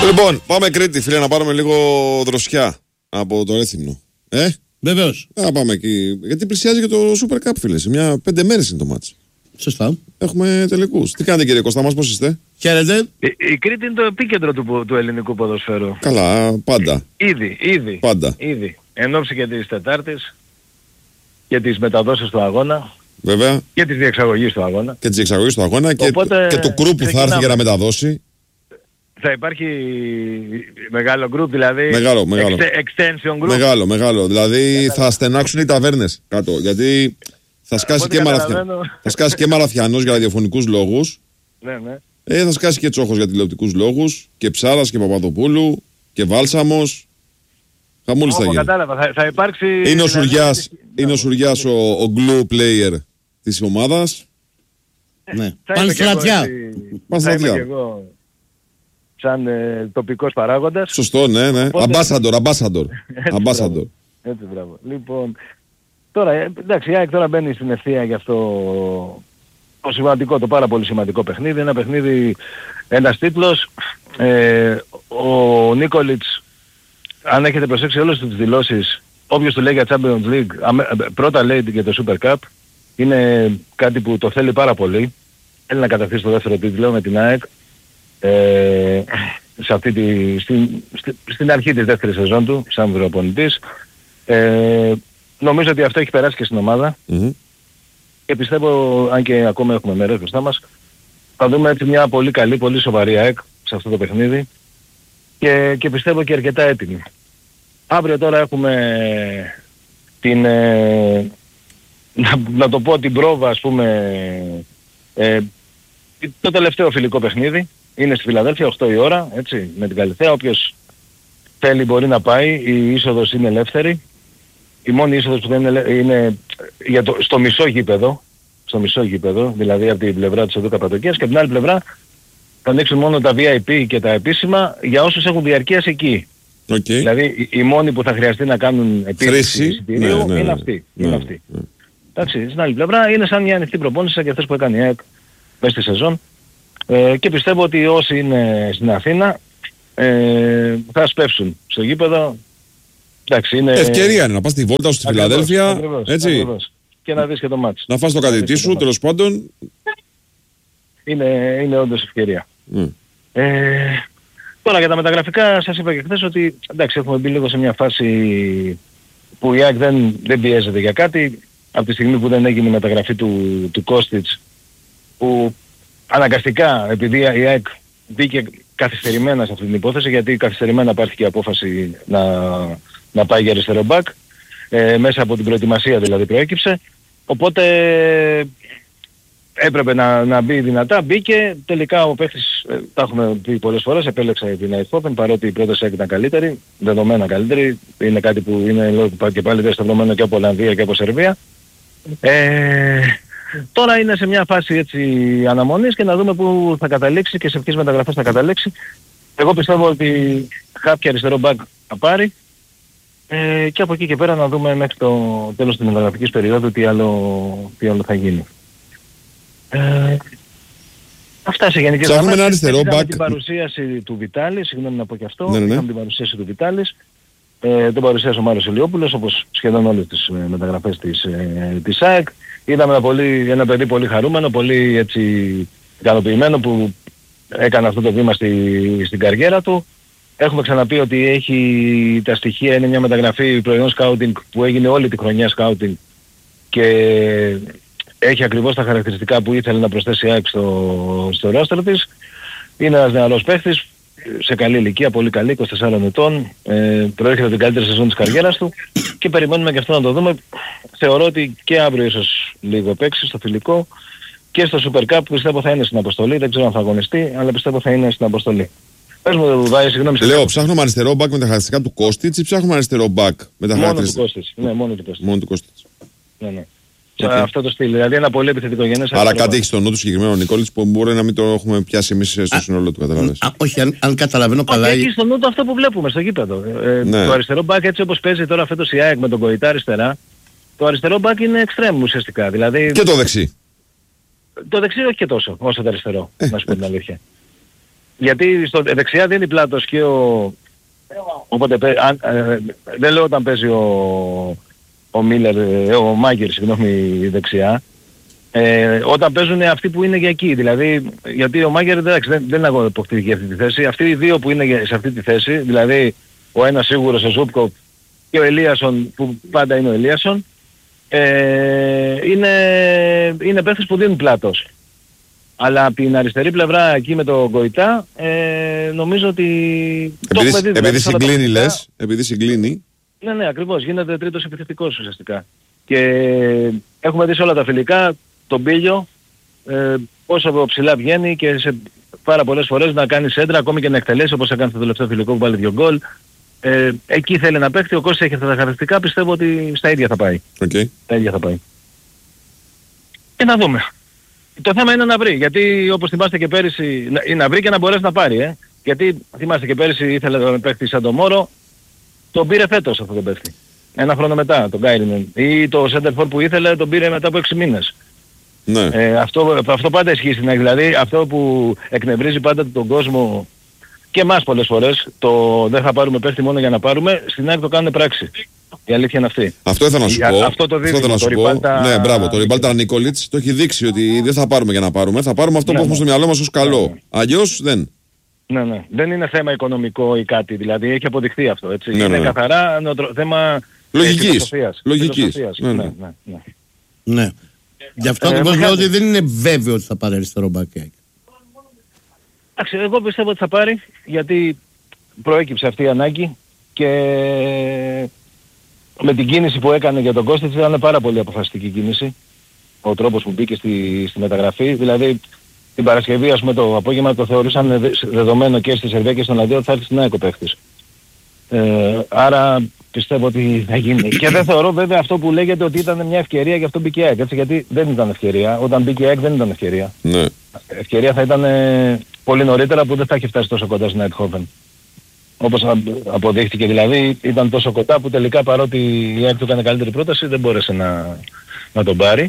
Λοιπόν, πάμε Κρήτη, φίλε, να πάρουμε λίγο δροσιά από το Ρέθυμνο. Βεβαίως. Να πάμε εκεί. Γιατί πλησιάζει και το Super Cup, φίλε. Σε 5 μέρες είναι το μάτς. Σωστά. Έχουμε τελικούς. Τι κάνετε, κύριε Κώστα μας, πώς είστε? Χαίρετε. Η Κρήτη είναι το επίκεντρο του ελληνικού ποδοσφαίρου. Καλά, πάντα. Ήδη. Πάντα. Εν ώψη και της Τετάρτης και της μεταδόσεως του αγώνα. Βέβαια. Και της διεξαγωγής του αγώνα. Και της εξαγωγής του αγώνα. Οπότε, και το κρου που θα έρθει για να μεταδώσει. Θα υπάρχει μεγάλο group, δηλαδή Μεγάλο. extension group. Μεγάλο. Δηλαδή θα στενάξουν οι ταβέρνες κάτω. Γιατί θα σκάσει και Μαραθιανός για ραδιοφωνικούς λόγους. Ναι. Θα σκάσει και Τσόχος για τηλεοπτικούς λόγους. Και Ψάρας και Παπαδοπούλου. Και Βάλσαμος. Χαμούλης θα γίνει. Κατάλαβα. Θα υπάρξει... Είναι ο Σουριάς ο glue player της ομάδας. Ναι. Πανστρατιά. Θα είμαι και εγώ σαν τοπικός παράγοντας. Σωστό, ναι. Ambassador. Έτσι, μπράβο. Λοιπόν, τώρα, εντάξει, η ΑΕΚ τώρα μπαίνει στην ευθεία για αυτό το σημαντικό, το πάρα πολύ σημαντικό παιχνίδι. Ένα παιχνίδι, ένας τίτλος. Ο Νίκολιτς, αν έχετε προσέξει όλες τις δηλώσεις, όποιος του λέει για Champions League, πρώτα λέει για το Super Cup, είναι κάτι που το θέλει πάρα πολύ. Θέλει να κατακτήσει το δεύτερο τίτλο με την ΑΕΚ. Στην αρχή της δεύτερης σεζόν του, σαν προπονητής. Νομίζω ότι αυτό έχει περάσει και στην ομάδα. Και πιστεύω, αν και ακόμα έχουμε μέρες μπροστά μας, θα δούμε έτσι μια πολύ καλή, πολύ σοβαρή ΑΕΚ σε αυτό το παιχνίδι. Και πιστεύω και αρκετά έτοιμη. Αύριο τώρα έχουμε να το πω την πρόβα, ας πούμε, το τελευταίο φιλικό παιχνίδι. Είναι στη Φιλαδέλφια, 8 η ώρα, έτσι, με την Καλυθέα. Όποιος θέλει μπορεί να πάει, η είσοδος είναι ελεύθερη. Η μόνη είσοδος που δεν είναι στο μισό γήπεδο, δηλαδή από την πλευρά της οδού Καπαδοκίας, και από την άλλη πλευρά θα ανοίξουν μόνο τα VIP και τα επίσημα για όσους έχουν διαρκείας εκεί. Okay. Δηλαδή οι μόνοι που θα χρειαστεί να κάνουν επίθεση εισιτηρίου είναι αυτοί. Εντάξει, στην άλλη πλευρά είναι σαν μια ανοιχτή προπόνηση σαν και αυτές που έκανε η ΑΕΚ μέσα στη σεζόν. Και πιστεύω ότι όσοι είναι στην Αθήνα θα σπεύσουν στο γήπεδο. Εντάξει, είναι... Ευκαιρία είναι να πας τη βόλτα σου στη Φιλαδέλφια. Ακριβώς. Και να δεις και το μάτς. Να φας το κατητή σου, τέλος πάντων. Είναι όντως ευκαιρία. Τώρα για τα μεταγραφικά σας είπα και χθες ότι εντάξει, έχουμε μπει λίγο σε μια φάση που η ΑΕΚ δεν πιέζεται για κάτι. Από τη στιγμή που δεν έγινε η μεταγραφή του Κόστιτς, που αναγκαστικά, επειδή η ΑΕΚ μπήκε καθυστερημένα σε αυτή την υπόθεση, γιατί καθυστερημένα πάρθηκε η απόφαση να πάει για αριστερό μπακ, μέσα από την προετοιμασία δηλαδή προέκυψε, οπότε έπρεπε να μπει δυνατά, μπήκε, τελικά ο παίχτης, τα έχουμε πει πολλές φορές, επέλεξε την Eindhoven, παρότι η πρόταση ήταν καλύτερη, δεδομένα καλύτερη, είναι κάτι που είναι και πάλι δεσταυρωμένο και από Ολλανδία και από Σερβία. Τώρα είναι σε μια φάση έτσι αναμονής και να δούμε πού θα καταλήξει και σε ποιες μεταγραφές θα καταλήξει. Εγώ πιστεύω ότι κάποια αριστερό μπακ θα πάρει και από εκεί και πέρα να δούμε μέχρι το τέλος της μεταγραφικής περίοδου τι άλλο θα γίνει. Αυτά σε γενικές γραμμές. Ψάχνουμε ένα αριστερό μπακ. Είχαμε την παρουσίαση του Βιτάλη, συγγνώμη να πω και αυτό. Είχαμε την παρουσίαση του Βιτάλης. Τον παρουσίασε ο Μάριος Ηλιόπουλος, όπως σχεδόν όλες τις μεταγραφές της ΑΕΚ. Είδαμε ένα παιδί πολύ χαρούμενο, πολύ έτσι ικανοποιημένο που έκανε αυτό το βήμα στην καριέρα του. Έχουμε ξαναπεί ότι έχει τα στοιχεία, είναι μια μεταγραφή προϊόν σκάουτινγκ που έγινε όλη τη χρονιά σκάουτινγκ και έχει ακριβώς τα χαρακτηριστικά που ήθελε να προσθέσει η ΑΕΚ στο ρόστερ της. Είναι ένας νεαρός παίχτης, σε καλή ηλικία, πολύ καλή, 24 ετών, προέρχεται από την καλύτερη σεζόν της καριέρας του και περιμένουμε και αυτό να το δούμε. Θεωρώ ότι και αύριο ίσως λίγο παίξει στο φιλικό και στο Super Cup πιστεύω θα είναι στην αποστολή, δεν ξέρω αν θα αγωνιστεί, αλλά πιστεύω θα είναι στην αποστολή. Πες μου, Βάη, συγγνώμη. Λέω, ψάχνουμε αριστερό μπακ με τα χαρακτηριστικά του Κόστιτς ή ψάχνουμε αριστερό μπακ με τα χαρακτηριστικά του Κόστιτς? Ναι, μόνο του Κόστιτς. Ναι. Okay. Αυτό το στυλ, δηλαδή ένα πολύ επιθετικό γενές. Άρα κάτι έχει στο νου του συγκεκριμένο ο Νικόλης που μπορεί να μην το έχουμε πιάσει εμείς στο σύνολό του, καταλαβαίνεις. Όχι, αν καταλαβαίνω καλά. Έχει στο νου του αυτό που βλέπουμε στο γήπεδο. Το αριστερό μπακ έτσι όπως παίζει τώρα φέτος η ΑΕΚ με τον Κοϊτά αριστερά, το αριστερό μπακ είναι εξτρέμ ουσιαστικά. Δηλαδή, και το δεξί. Το δεξί όχι και τόσο όσο το αριστερό, να σου πω την αλήθεια. γιατί στο δεξιά δίνει πλάτος και οπότε δεν λέω όταν παίζει ο Μάγκερ, συγγνώμη, δεξιά. Όταν παίζουν αυτοί που είναι για εκεί, δηλαδή, γιατί ο Μάγκερ δεν είναι αποκτήθηκε αυτή τη θέση. Αυτοί οι δύο που είναι σε αυτή τη θέση, δηλαδή ο ένας σίγουρος ο Ζούπκο και ο Ελίασον που πάντα είναι ο Ελίασον, είναι παίχτες που δίνουν πλάτος. Αλλά από την αριστερή πλευρά εκεί με τον Γκοϊτά νομίζω ότι... Επειδή συγκλίνει λες, επειδή συγκλίνει. Ναι, ακριβώς, γίνεται τρίτος επιθετικός ουσιαστικά. Και έχουμε δει σε όλα τα φιλικά τον Πίλιο όσο ψηλά βγαίνει και σε πάρα πολλές φορές να κάνει σέντρα, ακόμη και να εκτελέσει, όπως έκανε στο τελευταίο φιλικό που βάλει 2 γκολ. Εκεί θέλει να παίξει, ο Κώστας έχει αυτά τα χαρακτηριστικά, πιστεύω ότι στα ίδια θα πάει. Okay. Τα ίδια θα πάει. Και να δούμε. Το θέμα είναι να βρει, γιατί όπως θυμάστε και πέρυσι, να βρει και να μπορέσει να πάρει. Γιατί θυμάστε και πέρυσι ήθελε να παίξει σαν τον Μόρο, τον πήρε φέτος αυτό τον παίχτη. Ένα χρόνο μετά, τον Κάιρινεν. Ή το Σέντερφορ που ήθελε τον πήρε μετά από 6 μήνες. Ναι. Αυτό πάντα ισχύει στην ΑΕΚ. Δηλαδή αυτό που εκνευρίζει πάντα τον κόσμο και εμάς πολλές φορές, το δεν θα πάρουμε παίχτη μόνο για να πάρουμε, στην ΑΕΚ το κάνουν πράξη. Η αλήθεια είναι αυτή. Αυτό ήθελα να σου πω. Αυτό το δίδυμο, το Ριμπάλτα... Ναι, μπράβο. Το Ριμπάλτα Νίκολιτς το έχει δείξει ότι δεν θα πάρουμε για να πάρουμε. Θα πάρουμε αυτό που έχουμε στο μυαλό μας ως καλό. Αλλιώς δεν. Ναι. Δεν είναι θέμα οικονομικό ή κάτι. Δηλαδή έχει αποδειχθεί αυτό. Έτσι. Είναι καθαρά θέμα λογικής. Ναι. Γι' αυτό ακριβώς λέω ότι δεν είναι βέβαιο ότι θα πάρει αριστερό μπακ. Εγώ πιστεύω ότι θα πάρει, γιατί προέκυψε αυτή η ανάγκη και με την κίνηση που έκανε για τον Κώστας ήταν πάρα πολύ αποφασιστική κίνηση. Ο τρόπος που μπήκε στη μεταγραφή, δηλαδή την Παρασκευή, ας πούμε, το απόγευμα το θεωρούσαν δεδομένο και στη Σερβία και στον Αντίο ότι θα έρθει στην ΑΕΚ ο παίχτης. Άρα πιστεύω ότι θα γίνει. Και δεν θεωρώ βέβαια αυτό που λέγεται ότι ήταν μια ευκαιρία για αυτό μπήκε η ΑΕΚ, έτσι, γιατί δεν ήταν ευκαιρία. Όταν μπήκε η ΑΕΚ δεν ήταν ευκαιρία. Ναι. Ευκαιρία θα ήταν πολύ νωρίτερα που δεν θα έχει φτάσει τόσο κοντά στην Eindhoven. Όπως αποδείχτηκε, δηλαδή ήταν τόσο κοντά που τελικά παρότι η ΑΕΚ του έκανε καλύτερη πρόταση δεν μπόρεσε να τον πάρει.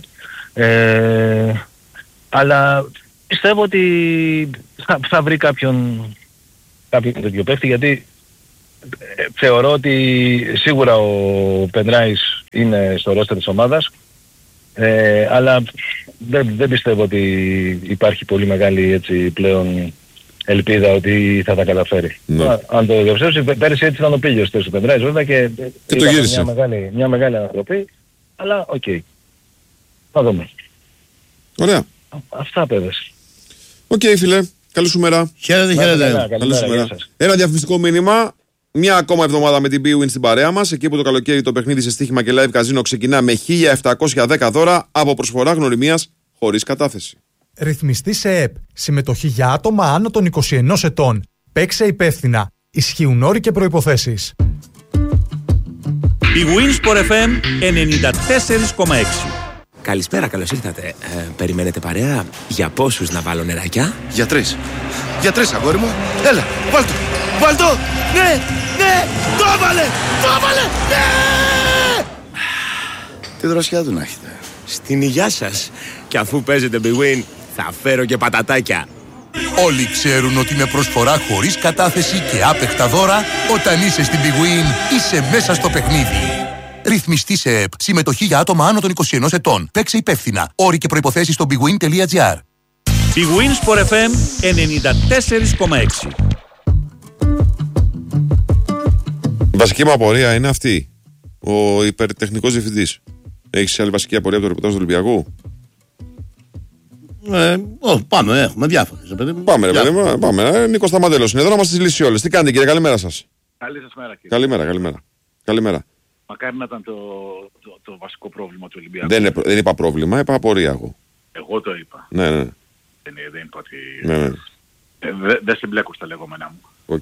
Αλλά πιστεύω ότι θα βρει κάποιον τέτοιο παίχτη, γιατί θεωρώ ότι σίγουρα ο Πενράης είναι στο ρόστερ της ομάδας, αλλά δεν πιστεύω ότι υπάρχει πολύ μεγάλη έτσι πλέον ελπίδα ότι θα τα καταφέρει. Αν το διαψεύσει, πέρυσι έτσι ήταν ο Πίλιος του Πενράης βέβαια και το γύρισε. Μια μεγάλη ανατροπή, αλλά οκ. Θα δούμε. Ωραία. Αυτά παιδες. Οκ, φίλε. Καλή σου μέρα. Χαίρετε. Καλή σου μέρα. Ένα διαφημιστικό μήνυμα. Μια ακόμα εβδομάδα με την BWIN στην παρέα μας. Εκεί που το καλοκαίρι το παιχνίδι σε στοίχημα και live καζίνο ξεκινά με 1.710 δώρα από προσφορά γνωριμίας χωρίς κατάθεση. Ρυθμιστή σε ΕΠ. Συμμετοχή για άτομα άνω των 21 ετών. Παίξε υπεύθυνα. Ισχύουν όροι και προϋποθέσεις. BWIN Sport FM 94,6. Καλησπέρα, καλώς ήρθατε. Περιμένετε παρέα? Για πόσους να βάλω νεράκια? Για 3. Για 3, αγόρι μου. Έλα, βάλτο. Βάλτο. Ναι. Το έβαλε. Ναι. Τι δροσιά του να έχετε. Στην υγειά σας. Και αφού παίζετε BWIN, θα φέρω και πατατάκια. Όλοι ξέρουν ότι με προσφορά χωρίς κατάθεση και άπεχτα δώρα, όταν είσαι στην BWIN, είσαι μέσα στο παιχνίδι. Ρυθμιστή σε ΕΠ. Συμμετοχή για άτομα άνω των 21 ετών. Παίξε υπεύθυνα. Όροι και προϋποθέσεις στο bwin.gr. BWIN Sport FM 94,6. Η βασική μου απορία είναι αυτή. Ο υπερτεχνικός διευθυντής. Έχεις άλλη βασική απορία από το ρεπορτάζ του Ολυμπιακού? Πάμε, έχουμε διάφορες. Πάμε. Νίκος Σταμαντέλος είναι εδώ να μας τις λύσει όλες. Τι κάνετε κύριε, καλημέρα σας. Καλή σας μέρα κύριε. Καλημέρα. Μακάρι να ήταν το βασικό πρόβλημα του Ολυμπιακού. Δεν είπα πρόβλημα, είπα απορία εγώ. Εγώ το είπα. Ναι. Δεν είπα ότι... Ναι. Δεν συμπλέκω στα λεγόμενά μου. Οκ.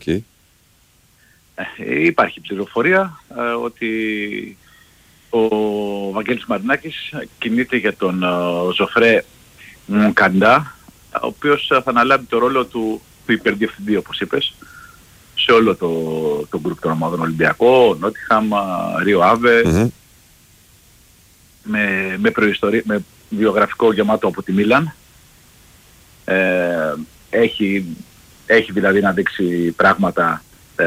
Υπάρχει πληροφορία ότι ο Βαγγέλης Μαρινάκης κινείται για τον Ζωφρέ Καντά, ο οποίος θα αναλάβει το ρόλο του υπερδιευθυντή, όπως είπες, σε όλο το γκρουπ των ομάδων Ολυμπιακό, Νότιχαμ, Ρίο Άβε, με βιογραφικό γεμάτο από τη Μίλαν. Έχει έχει δηλαδή να δείξει πράγματα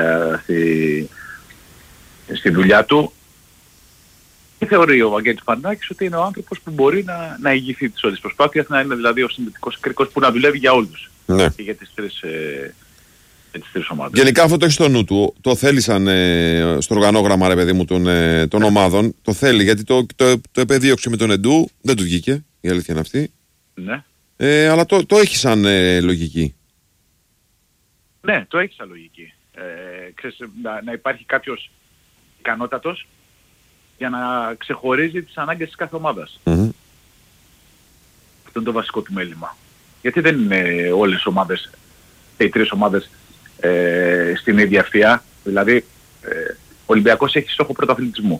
στη δουλειά του. Και θεωρεί ο Βαγγέλης Μαρινάκης ότι είναι ο άνθρωπος που μπορεί να ηγηθεί της όλης προσπάθειας, να είναι δηλαδή ο συνδετικός κρίκος που να δουλεύει για όλους. Ναι. Και για τις τρεις ομάδες. Γενικά αυτό το έχει στο νου του. Το θέλει στο οργανόγραμμα, ρε παιδί μου, των ομάδων. Το θέλει, γιατί το επεδίωξε με τον Εντού. Δεν του βγήκε, η αλήθεια είναι αυτή. Ναι. Αλλά το έχει σαν λογική. Ναι, το έχει σαν λογική. Ξέρεις, να υπάρχει κάποιος ικανότατος για να ξεχωρίζει τις ανάγκες της κάθε ομάδας. Mm-hmm. Αυτό είναι το βασικό του μέλημα. Γιατί δεν είναι όλες οι ομάδες, οι τρεις ομάδες στην ίδια ευθεία. Δηλαδή, ο Ολυμπιακός έχει στόχο πρωταθλητισμού.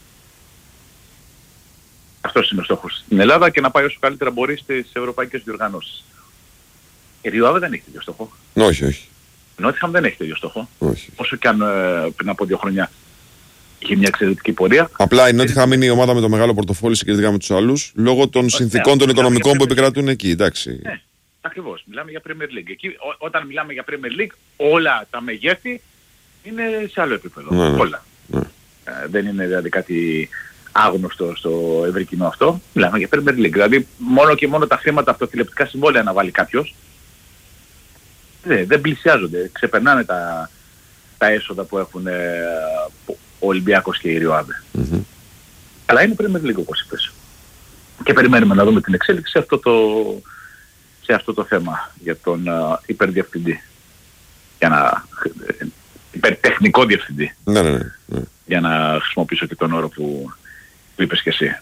Αυτός είναι ο στόχος στην Ελλάδα και να πάει όσο καλύτερα μπορεί στις ευρωπαϊκές διοργανώσεις. Η Ριουάβε δεν έχει τέτοιο στόχο. Όχι, όχι. Η Νότιχαμ δεν έχει τέτοιο στόχο. Όχι. Όσο και αν πριν από 2 χρόνια είχε μια εξαιρετική πορεία. Απλά η Νότιχαμ είναι η ομάδα με το μεγάλο πορτοφόλι συγκριτικά με τους άλλους, λόγω των συνθηκών των οικονομικών που επικρατούν εκεί. Εντάξει. Ναι, ακριβώς. Μιλάμε για Premier League. Εκεί, όταν μιλάμε για Premier League, όλα τα μεγέθη είναι σε άλλο επίπεδο. Ναι, όλα. Ναι. Δεν είναι δηλαδή κάτι άγνωστο στο ευρύ κοινό αυτό. Μιλάμε για Premier League. Δηλαδή μόνο και μόνο τα χρήματα από τα τηλεοπτικά συμβόλαια να βάλει κάποιος δεν πλησιάζονται. Ξεπερνάνε τα έσοδα που έχουν ο Ολυμπιακός και η Ριουάβε. Mm-hmm. Αλλά είναι Premier League, όπως είπες. Και περιμένουμε να δούμε την εξέλιξη σε αυτό το θέμα για τον υπερδιευθυντή. Υπερτεχνικό διευθυντή. Ναι. Για να χρησιμοποιήσω και τον όρο που είπες και εσύ.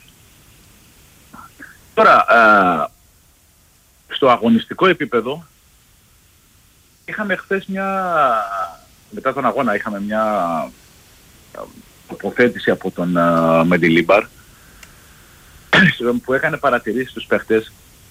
Τώρα, στο αγωνιστικό επίπεδο είχαμε χθες μετά τον αγώνα είχαμε μια τοποθέτηση από τον Μεντιλίμπαρ που έκανε παρατηρήσεις στους παίχτες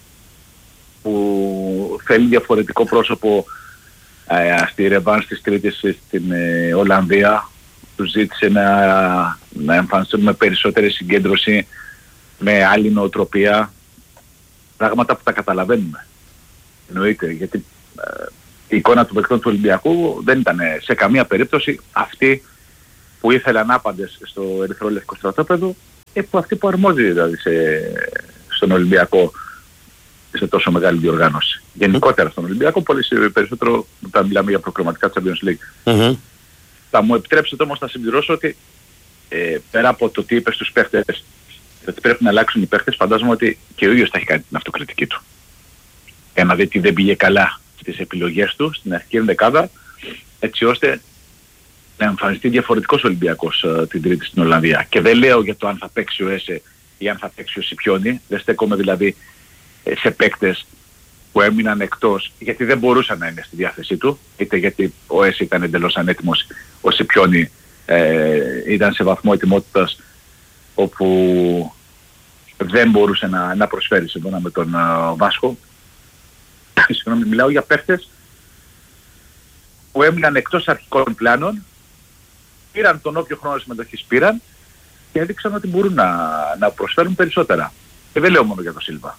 που θέλει διαφορετικό πρόσωπο στη ρεβάνς της Τρίτης στην Ολλανδία. Τους ζήτησε να εμφανιστούν με περισσότερη συγκέντρωση, με άλλη νοοτροπία, πράγματα που τα καταλαβαίνουμε. Εννοείται, γιατί η εικόνα του παικτών του Ολυμπιακού δεν ήταν σε καμία περίπτωση αυτή που ήθελαν άπαντες στο ερυθρόλευκο στρατόπεδο, που αυτή που αρμόζει δηλαδή στον Ολυμπιακό σε τόσο μεγάλη διοργάνωση. Γενικότερα στον Ολυμπιακό, πολύ περισσότερο όταν μιλάμε για προκριματικά Champions League. Mm-hmm. Θα μου επιτρέψετε όμως να συμπληρώσω ότι πέρα από το τι είπε στους παίχτες, ότι πρέπει να αλλάξουν οι παίχτες, φαντάζομαι ότι και ο ίδιος θα έχει κάνει την αυτοκριτική του. Για να δει τι δεν πήγε καλά στις επιλογές του, στην αρχική ενδεκάδα, έτσι ώστε να εμφανιστεί διαφορετικός Ολυμπιακός την Τρίτη στην Ολλανδία. Και δεν λέω για το αν θα παίξει ο Έσε ή αν θα παίξει ο Σιπιόνι, δεν στέκομαι δηλαδή σε παίκτες που έμειναν εκτός γιατί δεν μπορούσαν να είναι στη διάθεσή του, είτε γιατί ο Έσε ήταν εντελώς ανέτοιμος, ο Σιπιόνι ήταν σε βαθμό ετοιμότητας όπου δεν μπορούσε να προσφέρει σύμφωνα με τον Βάσκο. Συγγνώμη, μιλάω για παίχτες που έμειναν εκτός αρχικών πλάνων, πήραν τον όποιο χρόνο συμμετοχής πήραν και έδειξαν ότι μπορούν να προσφέρουν περισσότερα. Και δεν λέω μόνο για τον Σίλβα.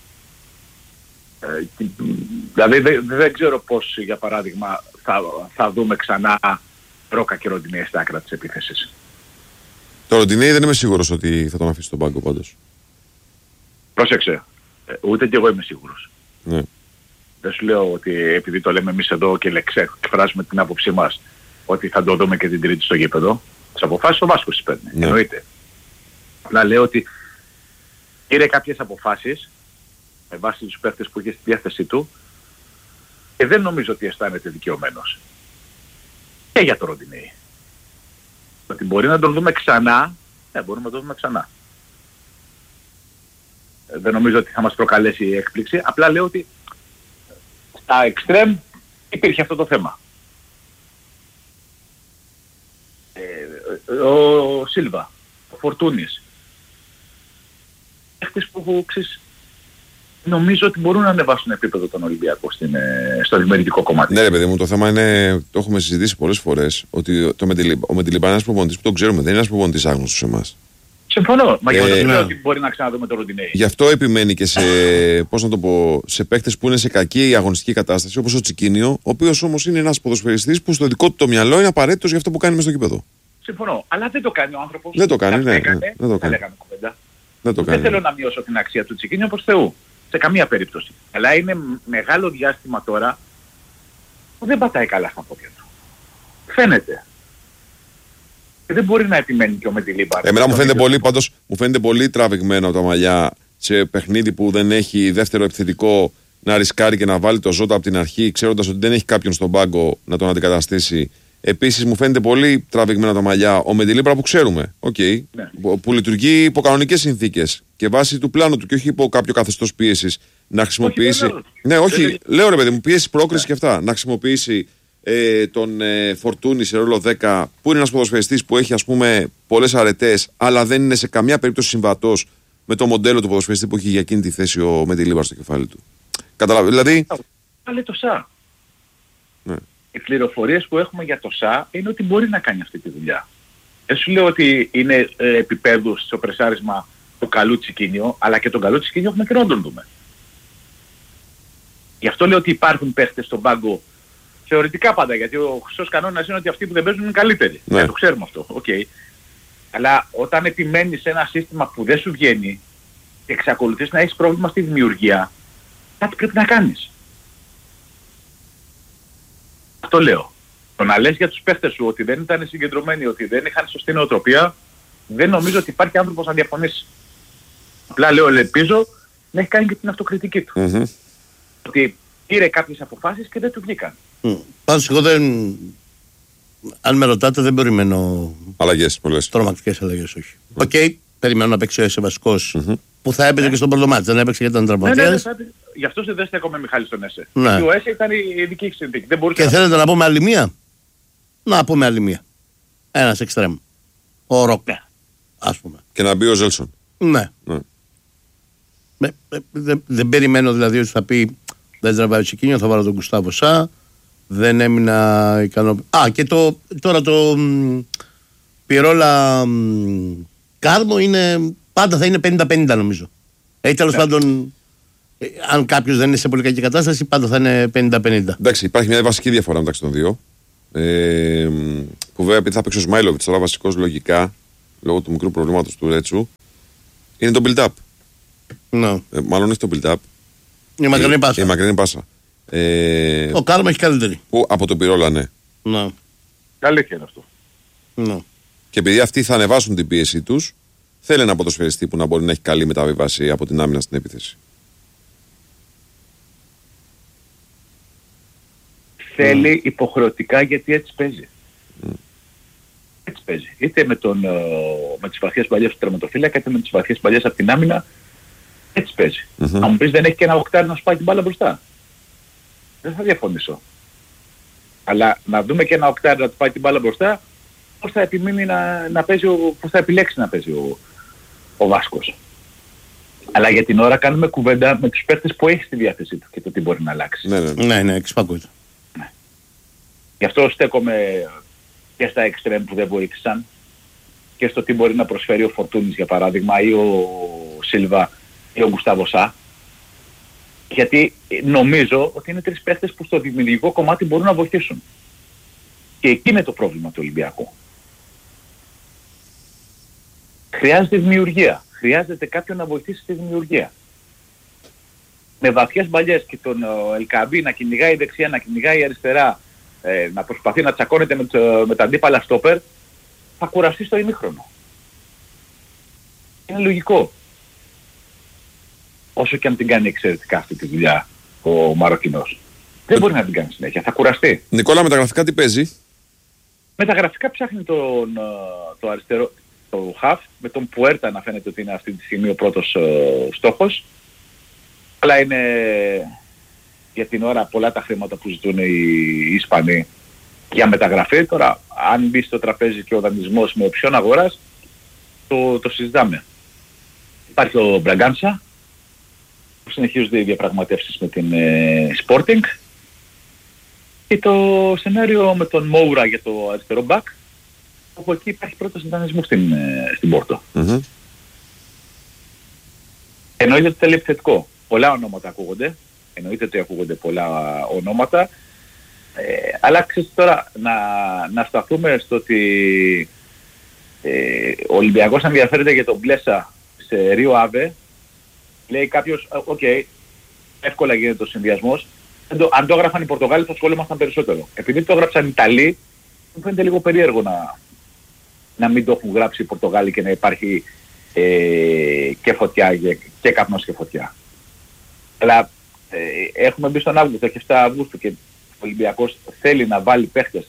Δηλαδή δεν ξέρω πώς, για παράδειγμα, θα δούμε ξανά Ρόκα και Ροντινέη στα άκρα της επίθεσης. Το Ροντινέη δεν είμαι σίγουρος ότι θα τον αφήσει στον πάγκο πάντως. Πρόσεξε, ούτε κι εγώ είμαι σίγουρος. Ναι. Δεν σου λέω ότι επειδή το λέμε εμείς εδώ και εκφράζουμε την άποψή μας ότι θα το δούμε και την Τρίτη στο γήπεδο, τις αποφάσεις ο Βάσκος τις παίρνει. Ναι. Εννοείται. Απλά λέω ότι πήρε κάποιες αποφάσεις με βάση τους παίχτες που είχε στη διάθεσή του και δεν νομίζω ότι αισθάνεται δικαιωμένος. Και για το Ροντινέη. Ότι μπορεί να τον δούμε ξανά, μπορούμε να τον δούμε ξανά. Δεν νομίζω ότι θα μας προκαλέσει η έκπληξη, απλά λέω ότι στα εξτρέμ υπήρχε αυτό το θέμα. Ο Σίλβα, ο Φορτούνης, παίχτες που νομίζω ότι μπορούν να ανεβάσουν επίπεδο τον Ολυμπιακό στο δημιουργικό κομμάτι. Ναι ρε παιδί μου, το θέμα είναι, το έχουμε συζητήσει πολλές φορές, ότι ο Μεντιλίμπα είναι ένας προπονητής που τον ξέρουμε, δεν είναι ένας προπονητής άγνωστος σε εμάς. Συμφωνώ. Μα γι' αυτό λέω ότι μπορεί να ξαναδούμε το Ροντινέι. Γι' αυτό επιμένει και σε, πώς να το πω, σε παίκτες που είναι σε κακή αγωνιστική κατάσταση, όπως ο Τσικίνιο, ο οποίος όμως είναι ένας ποδοσφαιριστής που στο δικό του το μυαλό είναι απαραίτητος για αυτό που κάνει μες στο γήπεδο. Συμφωνώ. Αλλά δεν το κάνει ο άνθρωπος. Δεν το κάνει, ναι. Δεν το κάνει. Δεν θέλω να μειώσω την αξία του Τσικίνιο όπως Θεού. Σε καμία περίπτωση. Αλλά είναι μεγάλο διάστημα τώρα που δεν πατάει καλά στα πόδια του. Φαίνεται. Και δεν μπορεί να επιμένει και ο Μεντιλίμπαρ. Εμένα μου φαίνεται πολύ τραβηγμένο από τα μαλλιά σε παιχνίδι που δεν έχει δεύτερο επιθετικό να ρισκάρει και να βάλει το Ζώτα από την αρχή, ξέροντας ότι δεν έχει κάποιον στον πάγκο να τον αντικαταστήσει. Επίσης μου φαίνεται πολύ τραβηγμένο τα μαλλιά ο Μεντιλίμπαρ που ξέρουμε, ναι. που λειτουργεί υπό κανονικές συνθήκες και βάσει του πλάνου του και όχι υπό κάποιο καθεστώς πίεσης να χρησιμοποιήσει. Λέω ρε παιδί μου, πίεση, πρόκριση και αυτά. Να χρησιμοποιήσει τον Φορτούνη σε ρόλο 10, που είναι ένας ποδοσφαιριστής που έχει ας πούμε πολλές αρετές, αλλά δεν είναι σε καμιά περίπτωση συμβατός με το μοντέλο του ποδοσφαιριστή που έχει για εκείνη τη θέση ο Μεντιλίμπαρ στο κεφάλι του. Καταλαβαίνετε, δηλαδή. Πάλι το ΣΑ. Ναι. Οι πληροφορίες που έχουμε για το ΣΑ είναι ότι μπορεί να κάνει αυτή τη δουλειά. Δεν σου λέω ότι είναι επίπεδου στο πρεσάρισμα του καλού Τσικίνιο, αλλά και τον καλό Τσικίνιο έχουμε καιρό να τον δούμε. Γι' αυτό λέω ότι υπάρχουν παίχτες στον πάγκο, θεωρητικά πάντα, γιατί ο χρυσός κανόνας είναι ότι αυτοί που δεν παίζουν είναι καλύτεροι. Ναι. Το ξέρουμε αυτό. Okay. Αλλά όταν επιμένεις σε ένα σύστημα που δεν σου βγαίνει και εξακολουθείς να έχεις πρόβλημα στη δημιουργία, κάτι πρέπει να κάνεις. Αυτό λέω. Το να λες για τους παίχτες σου ότι δεν ήταν συγκεντρωμένοι, ότι δεν είχαν σωστή νοοτροπία, δεν νομίζω ότι υπάρχει άνθρωπος να διαφωνήσει. Απλά λέω, ελπίζω να έχει κάνει και την αυτοκριτική του. Mm-hmm. Ότι πήρε κάποιες αποφάσεις και δεν του βγήκαν. Πάντως εγώ δεν... Αν με ρωτάτε δεν περιμένω... Αλλαγές πολλές. Τρομακτικές αλλαγές, όχι. Οκ, περιμένω να παίξει ο βασικός που θα έπαιζε και στον πρώτο μάτι. Δεν έπαιξε γιατί ήταν τραυματίας. Γι' αυτό δεν στέκομαι Μιχάλη στον ΕΣΕ. Ναι. Ο ΕΣΕ ήταν η δική συνθήκη. Και θέλετε να πούμε άλλη μία. Να πούμε άλλη μία. Ένας εξτρέμ. Ο Ρόκα, ας πούμε. Και να μπει ο Ζέλσον. Ναι. Δεν περιμένω δηλαδή ότι θα πει δεν τραβάει ο Τσικίνιο, θα βάλω τον Γκουστάβο Σα. Δεν έμεινα ικανοποιημένο. Και τώρα το Πιερόλα Κάρμο είναι, πάντα θα είναι 50-50 νομίζω. Τέλος πάντων, αν κάποιος δεν είναι σε πολύ κακή κατάσταση, πάντα θα είναι 50-50. Εντάξει, υπάρχει μια βασική διαφορά μεταξύ των δύο. Που βέβαια επειδή θα παίξει ο Σμάιλοβιτς τώρα βασικός λογικά, λόγω του μικρού προβλήματος του Ρέτσου, είναι το build-up. No. Μάλλον όχι το build-up. Η μακρινή πάσα. Ο Κάρμα έχει καλύτερη. Που από τον Πιερόλα, ναι. No. Καλή είναι αυτό. No. Και επειδή αυτοί θα ανεβάσουν την πίεση τους, θέλει ένα ποδοσφαιριστή που να μπορεί να έχει καλή μεταβίβαση από την άμυνα στην επίθεση. Θέλει υποχρεωτικά, γιατί έτσι παίζει. Έτσι παίζει. Είτε με τις βαθιές παλιές του τερματοφύλακα, είτε με τις βαθιές παλιές από την άμυνα. Έτσι παίζει. Αν μου πεις δεν έχει και ένα οκτάρι να σπάει την μπάλα μπροστά, δεν θα διαφωνήσω. Αλλά να δούμε και ένα οκτάρι να του πάει την μπάλα μπροστά, πώς θα επιμείνει να παίζει, πώς θα επιλέξει να παίζει ο Βάσκος. Αλλά για την ώρα κάνουμε κουβέντα με τους παίκτες που έχει στη διάθεσή του και το τι μπορεί να αλλάξει. Ναι, εξυπακούεται. Ναι. Γι' αυτό στέκομαι και στα εξτρέμ που δεν βοήθησαν και στο τι μπορεί να προσφέρει ο Φορτούνης για παράδειγμα, ή ο Σίλβα ή ο Γκουστάβο Σα. Γιατί νομίζω ότι είναι τρεις παίχτες που στο δημιουργικό κομμάτι μπορούν να βοηθήσουν. Και εκεί είναι το πρόβλημα του Ολυμπιακού. Χρειάζεται δημιουργία. Χρειάζεται κάποιον να βοηθήσει στη δημιουργία. Με βαθιές μπαλιές και τον Ελκαμπή να κυνηγάει δεξιά, να κυνηγάει αριστερά, να προσπαθεί να τσακώνεται με τα αντίπαλα στόπερ, θα κουραστεί στο ημίχρονο. Είναι λογικό. Όσο και αν την κάνει εξαιρετικά αυτή τη δουλειά ο Μαροκινός. Δεν μπορεί να την κάνει συνέχεια, θα κουραστεί. Νικόλα, με τα γραφικά τι παίζει? Με τα γραφικά ψάχνει το αριστερό, το χαφ, με τον Πουέρτα να φαίνεται ότι είναι αυτή τη στιγμή ο πρώτος στόχος. Αλλά είναι για την ώρα πολλά τα χρήματα που ζητούν οι Ισπανοί για μεταγραφή. Τώρα, αν μπει στο τραπέζι και ο δανεισμός με οψιόν αγοράς, το συζητάμε. Υπάρχει ο Μπραγκάνσα, που συνεχίζονται οι διαπραγματεύσεις με την Sporting, και το σενάριο με τον Μόουρα για το αριστερό μπακ, όπου εκεί υπάρχει πρόταση δανεισμού στην Πόρτο. Εννοείται ότι θέλει επιθετικό. Πολλά ονόματα ακούγονται. Εννοείται ότι ακούγονται πολλά ονόματα. Αλλά ξέρεις τώρα να σταθούμε στο ότι ο Ολυμπιακός ενδιαφέρεται για τον Μπλέσα σε Ρίο Άβε. Λέει κάποιος, εύκολα γίνεται ο συνδυασμός. Αν το έγραφαν οι Πορτογάλοι θα ασχολούμασταν περισσότερο. Επειδή το έγραψαν οι Ιταλοί, μου φαίνεται λίγο περίεργο να μην το έχουν γράψει οι Πορτογάλοι και να υπάρχει και φωτιά και καπνός και φωτιά. Αλλά έχουμε μπει στον Αύγουστο, έχει 7 Αυγούστου και ο Ολυμπιακός θέλει να βάλει παίχτες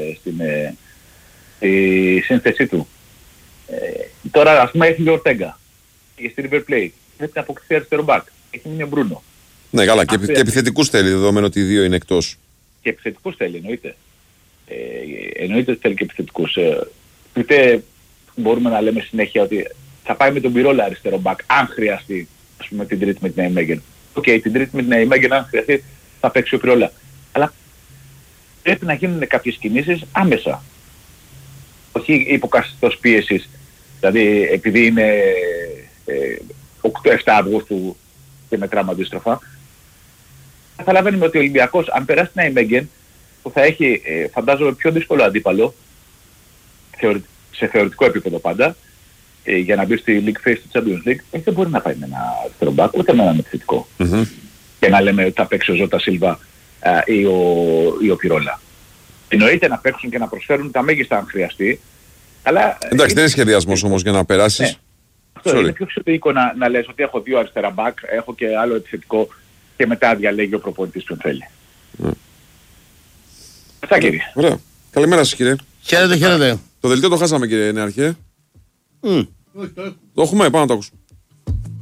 στη σύνθεσή του. Τώρα ας πούμε έχει ο Ορτέγκα στη River Plate. Πρέπει να αποκτηθεί αριστερό μπακ. Έχει μείνει ο Μπρούνο. Ναι, καλά. Και επιθετικούς θέλει, δεδομένου ότι οι δύο είναι εκτός. Και επιθετικούς θέλει, εννοείται. Εννοείται ότι θέλει και επιθετικούς. Είτε μπορούμε να λέμε συνέχεια ότι θα πάει με τον Πιρόλα αριστερό μπακ, αν χρειαστεί, ας πούμε, την τρίτη με την Ναϊμέγεν. Την τρίτη με την Ναϊμέγεν, αν χρειαστεί, θα παίξει ο Πιρόλα. Αλλά πρέπει να γίνουν κάποιες κινήσεις άμεσα. Όχι υποκαθιστός πίεσης. Δηλαδή, επειδή είναι 8-7 Αυγούστου και μετράμε αντίστροφα, καταλαβαίνουμε ότι ο Ολυμπιακός, αν περάσει την Ναϊμέγεν, που θα έχει, φαντάζομαι, πιο δύσκολο αντίπαλο, σε θεωρητικό επίπεδο πάντα, για να μπει στη League Phase του Champions League, δεν μπορεί να πάει με ένα αριστερό μπακ, ούτε με έναν επιθετικό. Και να λέμε ότι θα παίξει ο Ζώτα Σίλβα ή ο Πιρόλα. Εννοείται να παίξουν και να προσφέρουν τα μέγιστα αν χρειαστεί, αλλά... Εντάξει, δεν είναι σχεδιασμός όμως για να περάσεις. Ναι. Αυτό είναι πιο φυσικό να λες ότι έχω 2 αριστερά μπακ, έχω και άλλο επιθετικό και μετά διαλέγει ο προπονητής ποιον θέλει. Αυτά κύριε. Ωραία. Καλημέρα σας κύριε. Χαίρετε. Το δελτίο το χάσαμε κύριε Νεαρχέ. Το έχουμε, πάμε να το ακούσουμε.